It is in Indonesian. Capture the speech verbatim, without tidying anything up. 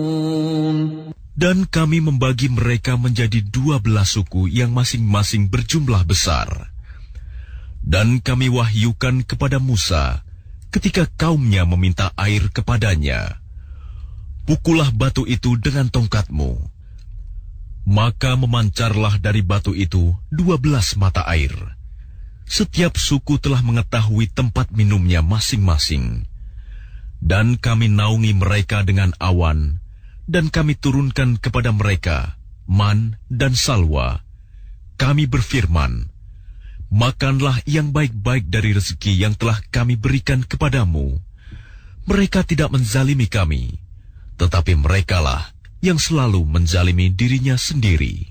Dan kami membagi mereka menjadi dua belas suku yang masing-masing berjumlah besar. Dan kami wahyukan kepada Musa ketika kaumnya meminta air kepadanya, pukullah batu itu dengan tongkatmu. Maka memancarlah dari batu itu dua belas mata air. Setiap suku telah mengetahui tempat minumnya masing-masing. Dan kami naungi mereka dengan awan, dan kami turunkan kepada mereka man dan salwa. Kami berfirman, makanlah yang baik-baik dari rezeki yang telah kami berikan kepadamu. Mereka tidak menzalimi kami, tetapi merekalah yang selalu menzalimi dirinya sendiri.